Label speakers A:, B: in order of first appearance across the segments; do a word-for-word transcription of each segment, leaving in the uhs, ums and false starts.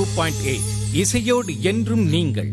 A: Point eight இசையோடு என்றும் நீங்கள்.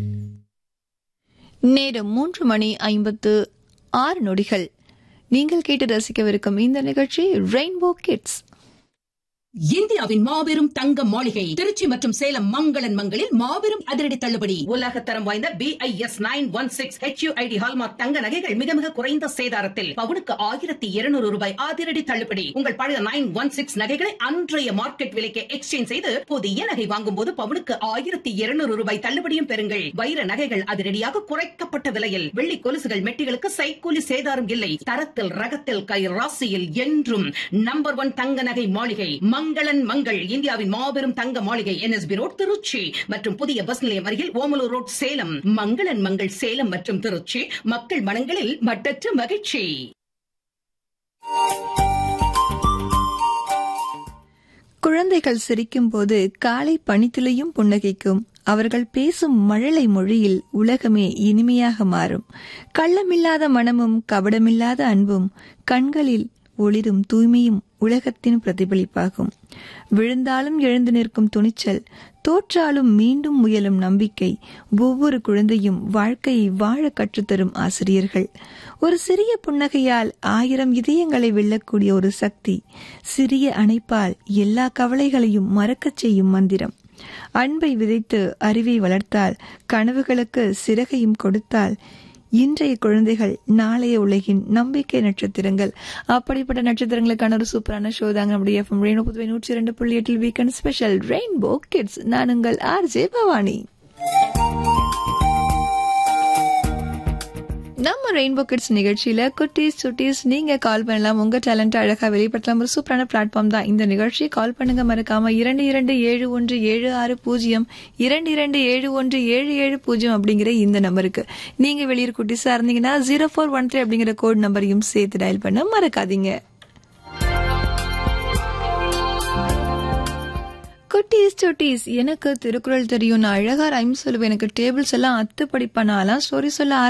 B: நேரம் மூன்று மணி ஐம்பத்து ஆறு நொடிகள். நீங்கள் கேட்டு ரசிக்கவிருக்கும் இந்த நிகழ்ச்சி ரெயின்போ கிட்ஸ்.
C: இந்தியாவின் மாபெரும் தங்க மாளிகை திருச்சி மற்றும் சேலம் மங்களன் மங்களில் மாபெரும் அதிரடி தள்ளுபடி. உலக தரம் வாய்ந்த B I S nine one six H you I D hallmark தங்க நகைகள் மிக மிக குறைந்த சேதாரத்தில் பவுனுக்கு ஆயிரத்தி இருநூறு ரூபாய் அதிரடி தள்ளுபடி. உங்கள் பழைய நைன் ஒன் சிக்ஸ் நகைகளை அன்றைய மார்க்கெட் விலைக்கு எக்ஸ்சேஞ்ச் செய்து புதிய நகை வாங்கும் போது பவுனுக்கு ஆயிரத்தி இருநூறு ரூபாய் தள்ளுபடியும் பெறுங்கள். வைர நகைகள் அதிரடியாக குறைக்கப்பட்ட விலையில். வெள்ளி கொலுசுகள் மெட்டிகளுக்கு சைக்கூலி சேதாரம் இல்லை. தரத்தில் ரகத்தில் கை ராசியில் என்றும் நம்பர் ஒன் தங்க நகை மாளிகை மங்களன் மங்கள். இந்தியாவின் மாபெரும் தங்க மாளிகை N S B road Trichy மற்றும் புதிய பஸ் நிலையம் அருகில் ஓமலூர் ரோட் சேலம். மங்களன் மங்கள் சேலம் மற்றும் திருச்சி மக்கள் மனங்களில் மட்டற்ற மகிழ்ச்சி.
B: குழந்தைகள் சிரிக்கும் போது காலை பனித்துளியும் புன்னகைக்கும். அவர்கள் பேசும் மழலை மொழியில் உலகமே இனிமையாக மாறும். கள்ளமில்லாத மனமும் கபடமில்லாத அன்பும் கண்களில் ஒளிரும் தூய்மையும் உலகத்தின் பிரதிபலிப்பாகும். விழுந்தாலும் எழுந்து நிற்கும் துணிச்சல், தோற்றாலும் மீண்டும் முயலும் நம்பிக்கை, ஒவ்வொரு குழந்தையும் வாழ்க்கையை வாழ கற்றுத்தரும் ஆசிரியர்கள். ஒரு சிறிய புன்னகையால் ஆயிரம் இதயங்களை வெல்லக்கூடிய ஒரு சக்தி, சிறிய அணைப்பால் எல்லா கவலைகளையும் மறக்கச் செய்யும் மந்திரம். அன்பை விதைத்து அறிவை வளர்த்தால், கனவுகளுக்கு சிறகையும் கொடுத்தால், இன்றைய குழந்தைகள் நாளைய உலகின் நம்பிக்கை நட்சத்திரங்கள். அப்படிப்பட்ட நட்சத்திரங்களுக்கான ஒரு சூப்பரான ஷோ தாங்க நம்முடைய எஃப்எம் ரெயின்போ புதுவை நூற்றி இரண்டு புள்ளி எட்டில் வீக்கெண்ட் ஸ்பெஷல் ரெயின்போ கிட்ஸ். நான் உங்கள் ஆர்ஜே பவானி. நம்ம ரெயின்போ கிட்ஸ் நிகழ்ச்சியில குட்டீஸ் சுட்டீஸ் நீங்க கால் பண்ணலாம். உங்க டேலண்ட் அழகா வெளிப்படுத்தலாம். ஒரு சூப்பரான பிளாட்ஃபார்ம் தான் இந்த நிகழ்ச்சி. கால் பண்ணுங்க மறக்காம. இரண்டு இரண்டு ஏழு ஒன்று ஏழு ஆறு பூஜ்ஜியம் இரண்டு இரண்டு ஏழு ஒன்று ஏழு ஏழு பூஜ்ஜியம் அப்படிங்கிற இந்த நம்பருக்கு. நீங்க வெளியூர் குட்டீஸா இருந்தீங்கன்னா ஜீரோ ஃபோர் ஒன் த்ரீ அப்படிங்கிற கோட் நம்பரையும் சேர்த்து டயல் பண்ண மறக்காதீங்க. குட்டீஸ் சுட்டீஸ், எனக்கு திருக்குறள் தெரியும், நான் அழகா ரைம் சொல்லுவேன், எனக்கு டேபிள்ஸ் எல்லாம் அத்து படிப்பேன், நான் ஸ்டோரி சொல்ல